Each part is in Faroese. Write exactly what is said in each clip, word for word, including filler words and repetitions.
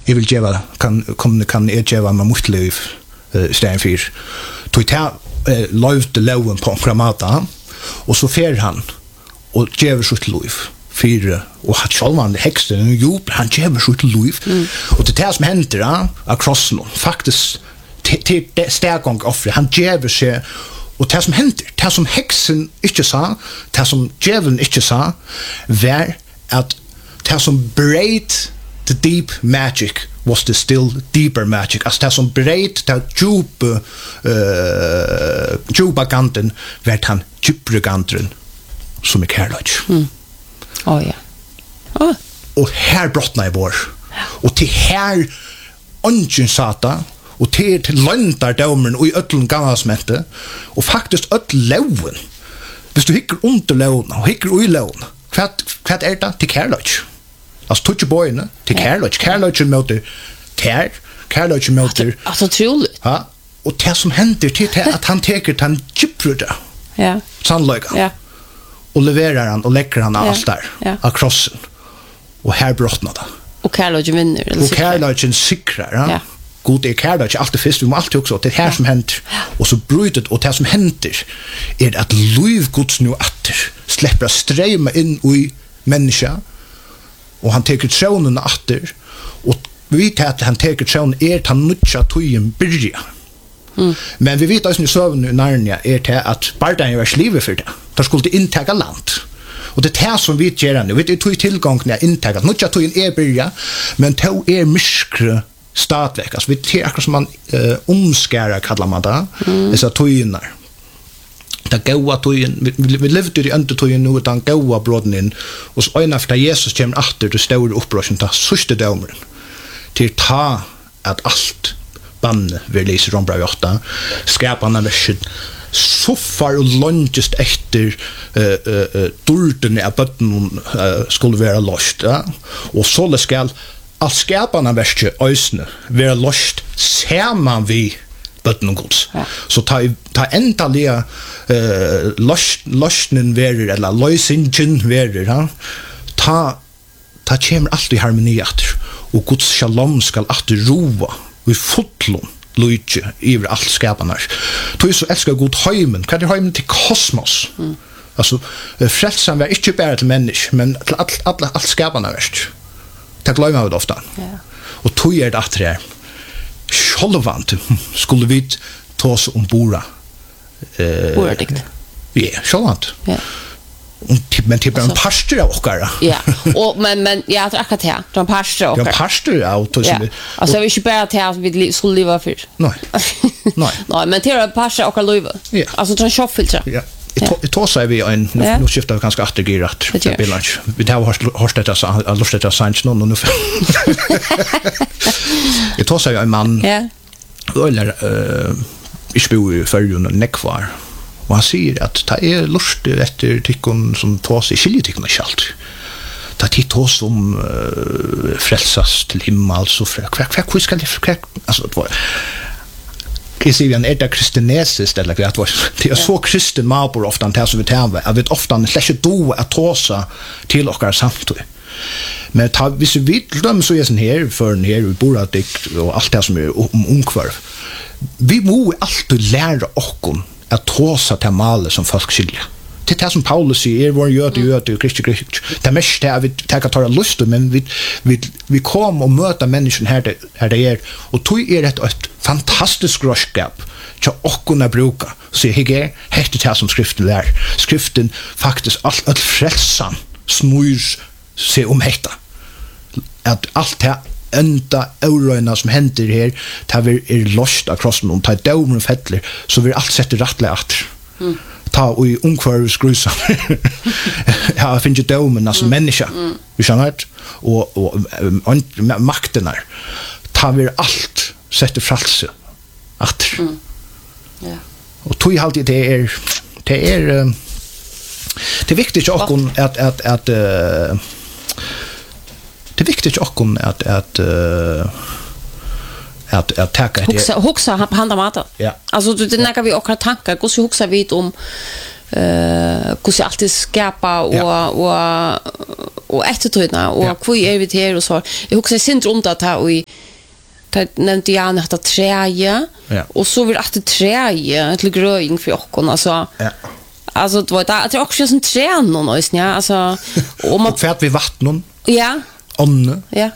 jeg vil gjøre, kan, kan, kan jeg gjøre med mitt liv uh, stedet for. Tog ta uh, løvde loven på en måte, og så fer han og gjør sitt liv. Fyra och han själv häxten jo han ger så till liv och det där som händer ja av crossen faktiskt till det stärkung av han ger sig och det som händer det som häxen inte sa det som djävulen inte sa var att det som break the deep magic was the still deeper magic as det som break det djup eh djupa kanten vart han djupare kanten som är kärlek. Mm. Oh ja. Oh. Och här brottnar i vår. Och till här ungen sata och till till landar domen och i ötlen galasmente och faktiskt öll loven. Hvis du hickar under loven och hickar i loven. Kvart kvart är det till kärlek. Alltså touch boyne till kärlek. Kärlek möter tär, kärlek möter. Alltså troligt. Ja. Och det som händer till att han tar han chipruda. Ja. Sannolikt. Ja. Och levererar han och läcker han ja. allt där ja. av krossen. Och här brottnar det. Och kärleken vinner. Och kärleken sikrar. Ja. Ja. God är kärleken alltid först. Vi måste alltid också. Det här ja. som händer. Och så brytet. Och det som händer är att liv Guds nu åter släpper strömma in i människa. Och han tar tronen åter. Och vi vet att han tar tronen är att han nutcha tojen börja. Mm. Men vi vet också i söven i Narnia är det att bardan var slivet för det. Där skulle det intäga land. Och det är det som vi gör nu. Vi vet tog tillgång när intäga. Nutcha tojen är börja. Men tog är myskre statverk. Alltså vi tar akkurat som man uh, omskärar kallar man det. Mm. Dessa tojenar. Det goa tojen. Vi, vi, vi levde i ändå tojen nu utan goa bråden in. Och så öjna för Jesus kommer efter det stora upprörelsen till sista dömaren. Till ta att allt banne vi läser om bra åtta skaparna versen soffar och lunges efter eh uh, uh, dulten av botten uh, skulle vara lost ja? Och så det skall all skaparna versen ösne vara lost samman vi botten gods ja. Så ta ta äntliga eh lost lostnen verer eller lösingen verer ja? ta ta kommer allt i harmoni åter och Guds shalom skall åter roa vi fotlon lujje över allt skaparna. Du är så älskar god heimen. Kan det heimen till kosmos? Mm. Alltså frälsan var inte bara till människa, men till all alla allt skaparna värst. Det glömmer vi ofta. Ja. Och tog är det att det är självant skulle vi ta oss ombora. Eh Oerdigt. Ja, självant. Ja. Men typ en pastor av åkare. Ja, och men men jag tror akkurat det. De pastor åkare. Ja, pastor av to som. Alltså vi ska bara ta att vi skulle leva för. Nej. Nej. Nej, men det är pastor åkare leva. Ja. Alltså ta shoppfilter. Ja. Det tar sig vi en nu, nu skiftar vi ganska återgirat. Det blir lunch. Vi har hört detta så har lust att signa någon nu. Det tar sig en man. Ja. Eller eh i spår för ju nekvar. Och han säger att det är lust efter tyckon som tar sig skiljetyckon skalt. Det är tid som uh, frälsas till himmel så för kvack kvack hur ska det kvack alltså det var jag ser en äta kristenesiskt eller vad det var det är så kristen mabor ofta det som vi tar jag vet ofta en släcke då att tåsa till och samtidigt. Men ta hvis vi glömmer så är sen här för en här vi bor att det och allt det som är om ungkvarv. Vi måste alltid lära oss att tåsa till malet som folk skiljer. Det är som Paulus säger, vår göt och göt och kristi kristi. Det mest är att vi tar ta lust men vi vi vi kommer och möta människan här det här det är och tog är det ett fantastiskt groskap så och kunna bruka så hege heter det som skriften lär. Skriften faktiskt allt all frälsan snur se om hetta. Att allt det enda euröjna som händer här tar vi är lost across någon tar domen fettler så vi allt sätter rättligt att mm. ta och i ungkvar skrusa ja finns ju domen alltså mm. människa mm. vi känner det och, och, och makten där tar vi allt sätter frälse att mm. ja. Och tog alltid det är det är det är viktigt också att att att uh, det är viktigt också att att uh, att att ta det huxa huxa handa mata. Ja. Alltså det näka vi också tankar, hur så huxa vi om eh hur så alltid skapa och ja. och och eftertydna och Ja. hur är vi till och så. Jag också synd om det här och i det nämnde jag att träja Ja. och så vill att träja till gröing för och alltså. Ja. Alltså det var det är också som trän någon och ja alltså och man Och färt vi vattnon, ja ånne, ja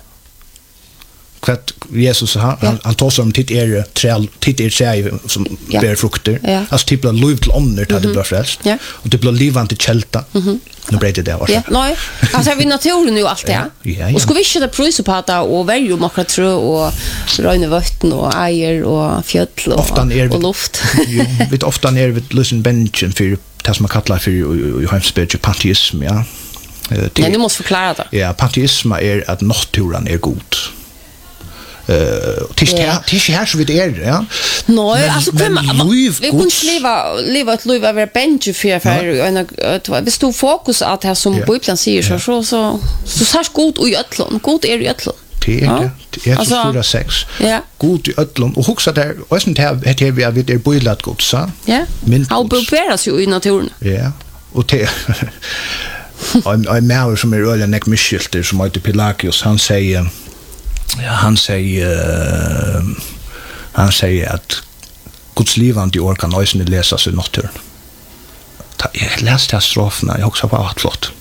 kvart Jesus han Ja. han, han tar som titt er träl titt er träd som Ja. bär frukter. Ja. Alltså typ av liv till ånder till det blir frälst. Ja. Och typ av livande kälta. Nu blir det det var. ja nej alltså vi naturen nu allt det Ja, ja. och ska vi inte pröjsa på att och välja om man trö och röna vatten och eier och fjäll och Ofta är vi och luft Jo, vi ofta ner vid Lusen Benchen för det som man kallar för Johannesberg panteism, ja. Eh, det- nej du måste förklara det Ja, panteism är att naturen är god. Eh, tills det Ja. här- tills det här så vid er, ja. nej Men- alltså men kvem liv vi kunde Guds- leva leva ett liv över bench för för vi stod fokus att det som Ja. Bibeln säger så så så så så god och i öllon god är i öllon Det är Ja. det. Det är så Alltså- fyra sex. ja God i ödlon. Och huxa där, och sånt här heter vi att vi är bojlat god, så. ja Mint how Guds. bevaras ju i naturen Ja. Och det en en människa som är öliga näck myskilter som heter Pelagius, han säger ja, han säger uh, han säger att Guds livande år kan ösne läsas i naturen. Ta- Jag läste här stroferna, jag också var att flott.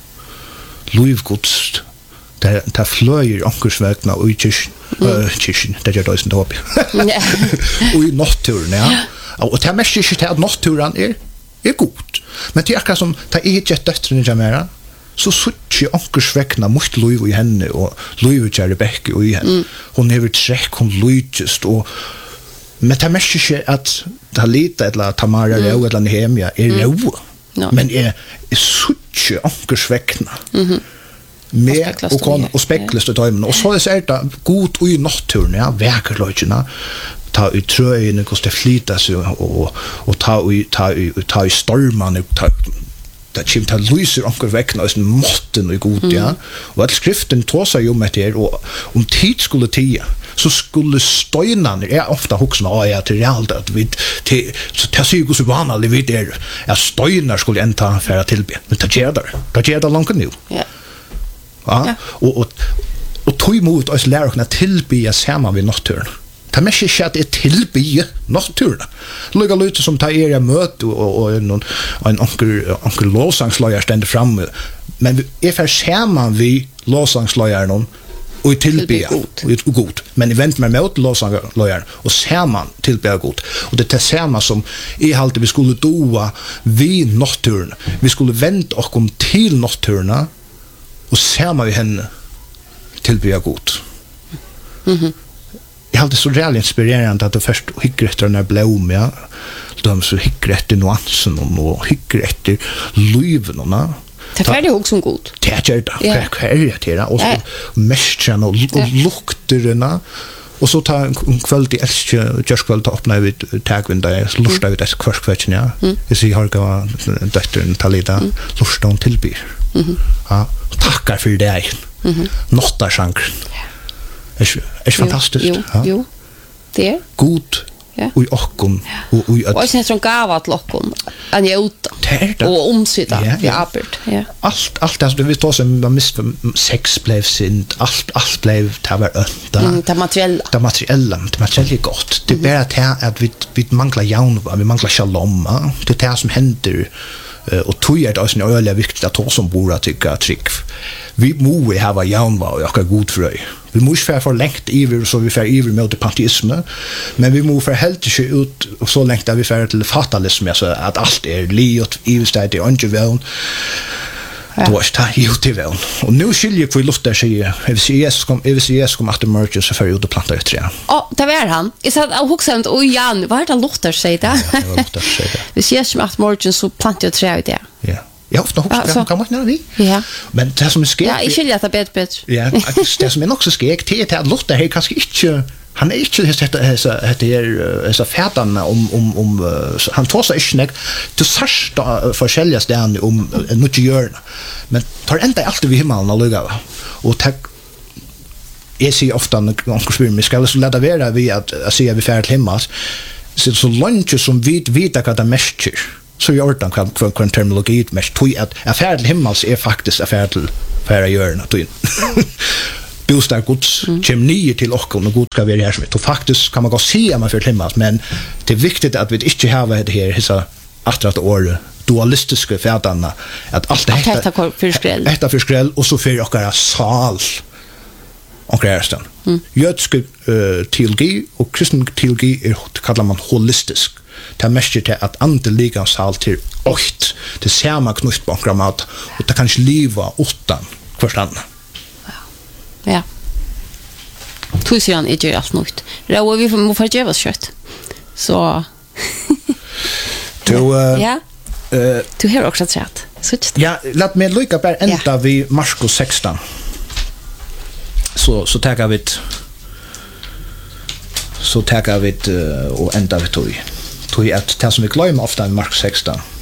Liv Guds där där flöjer onkursvägna och i kyrkan, äh, kyrkan, där gör det ösne upp. ja Och i naturen, ja. Och det mest är inte att naturen är, är god. Men det är akkurat som, det är inte döttren i Jamera, så suttje onkers vekna mot liv i henne, og liv i Rebecca og i henne. Hon hever trekk, hon lydjest, og men det mest er ikke at det har lite, eller Tamara Rau, eller Nehemia, er rau. Ja. Men er, er suttje onkers vekna. Med speklast og, kon, i- og speklast og døymen. Og så er det god og i naturen, ja, vekerløgjene, ta i trøyene, hvordan det flyter seg, og, og, og ta i, ta i, ta i stormene, ta, det kommer til å lyse anker vekkene, og sånn måtten og god, ja. Og at skriften tog seg jo med det, og om tid skulle tida, så skulle støynene, jeg ofte hokser meg, ja, til realt, at vi, til, så det sier jo så vanlig vi der, ja, støyner skulle enda fære tilbe, men det gjør det, det gjør det langt nå. ja Ja. Ja. Og, og, og tog imot oss lærer å tilbya sammen ved naturen. Det er mest ikke at det er tilbya naturen. Lukka lute som tar er møte og, og, og en, en onker, onker låsangsløyer stender fremme. Men vi er for sammen ved låsangsløyeren og i tilbya Tilbe og god. Men jeg venter meg mot låsangsløyeren og sammen tilbya god. Og det er det samme som jeg halte vi skulle doa ved naturen. Vi skulle vente oss til naturen og ser man jo henne tilbyr god. Mhm. Jeg hadde så reelt inspirerende at det først hykker etter denne blom, ja. De så hykker etter nuansen og hykker etter lyven og det är färdigt också som god det er det, Ja. hva er det til, og så Ja. mestren og, og lukterne, og så ta en en kveld i elske, gjørskveld ta åpna vi tagvinda, så lursta vi det kvarskveldsen, ja. Jeg sier har gav døtteren Talida, lursta hun tilbyr. Ja, takkar for det, nottarsangren. Er ikke er ikke fantastisk? jo Ja. jo det är God, Ja. og i okkon, og i och öll. sen som gav att lockon en jota Det er det. och omsida Ja, vi ja. arbet ja Allt, allt det, vi tar som man mist sex blev synd, allt, allt blev det var ötta. mm, det materiella Det materiella, det materiella är gott. Det är bara det att vi, vi manglar jaunva, vi manglar shalom. Ja. Det är det som händer. Uh, och tog är det också en öliga viktigt att ta som bor att tycka trygg. Vi må ha jaunva och jag är god fröj. Vi må inte för längt iver så vi får iver mot panteism, men vi må för helt inte ut så längt att vi får till fatalism, alltså att allt är liot, iverstad, det är inte väl. Då är det ju till väl. Och nu skiljer vi luftar sig. Jag vill se Jesus kom, jag vill se Jesus kom efter mörker så för ut och planta ut träd. ja det var han jag sa att också inte och Jan vad är det låter sig det Ja, det var luftar sig det. vi ses som att morgon så plantar jag träd det Ja. Jag ofta hoppas Alltså. det kan man inte vi. ja Men det som är skräck. ja jag skiljer att det är bättre bättre Ja, det som är också skräck det är att luftar här kanske inte han är inte det så det är så färdan om om om uh, han tar sig inte nek till särsta forskjelliga ställen om uh, något gör. Men tar ända alltid vid himmelen och lugga. Och tack jag ser ofta när någon spyr mig ska så lätta vara vi att att se vi färd himmels så så långt som vi vet att det mest så gör det kan kan terminologi mest tog att affär till himmels är faktiskt affär till för att göra något. Bostad Guds kommer ner till oss och Gud ska vara här som och faktiskt kan man gå se om man för himmas men det är viktigt att vi inte har det här hisa attrat år dualistiska färdarna att allt det här detta för skräll detta för skräll och så för och sal och kristen. Mm. Jötsk uh, teologi och kristen teologi är kallar man holistisk. Det är mest till att andeliga sal till åt det ser man knuft på gramat och det kanske leva utan förstånd. Ja. Tusian är ju allt nytt. Då vi får få ge oss kött. Så du uh, ja. Eh du har också sagt. Så ja, låt mig lycka på ända ja. vid Markus sexton. Så så tar vi det. Så tar vi det och ända vi tog. Tog att det som vi glömmer ofta i Markus sexton.